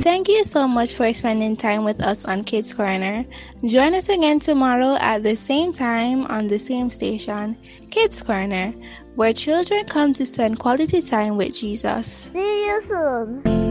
Thank you so much for spending time with us on Kids Corner. Join us again tomorrow at the same time on the same station, Kids Corner, where children come to spend quality time with Jesus. See you soon.